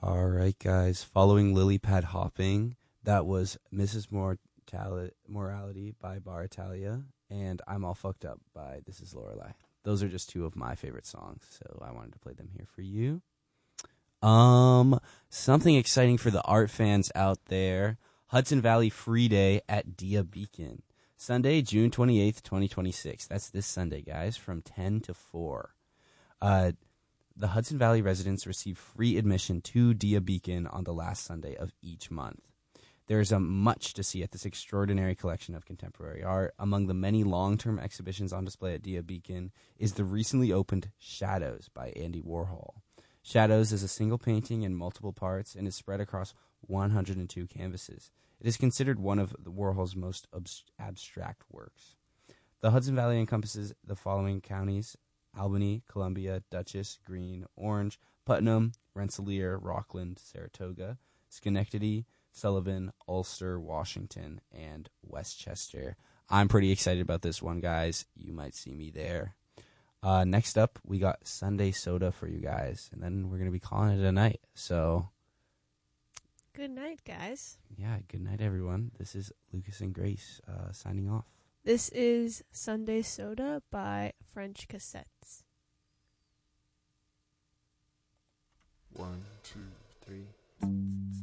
All right, guys. Following Lily Pad Hopping, that was Mrs. Morality by Bar Italia, and I'm All Fucked Up by This Is Lorelei. Those are just two of my favorite songs, so I wanted to play them here for you. Something exciting for the art fans out there. Hudson Valley Free Day at Dia Beacon. Sunday, June 28th, 2026. That's this Sunday, guys, from 10 to 4. The Hudson Valley residents receive free admission to Dia Beacon on the last Sunday of each month. There is much to see at this extraordinary collection of contemporary art. Among the many long-term exhibitions on display at Dia Beacon is the recently opened Shadows by Andy Warhol. Shadows is a single painting in multiple parts and is spread across 102 canvases. It is considered one of Warhol's most abstract works. The Hudson Valley encompasses the following counties: Albany, Columbia, Dutchess, Greene, Orange, Putnam, Rensselaer, Rockland, Saratoga, Schenectady, Sullivan, Ulster, Washington, and Westchester. I'm pretty excited about this one, guys. You might see me there. Next up, we got Sunday Soda for you guys, and then we're going to be calling it a night. So, good night, guys. Yeah, good night, everyone. This is Lucas and Grace signing off. This is Sunday Soda by French Cassettes. 1, 2, 3.